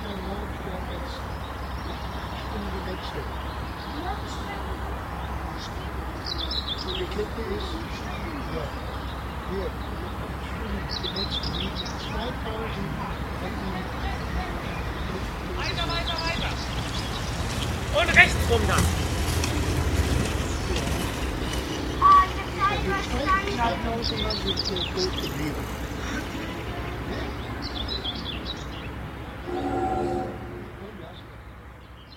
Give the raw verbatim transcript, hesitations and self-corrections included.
kein Morgenstern als in die letzte. Und die Kette ist, ja, hier, die letzte liegt zweitausend. Weiter, weiter, weiter. Und rechts rum dann. zweitausend Mann sind hier tot geblieben.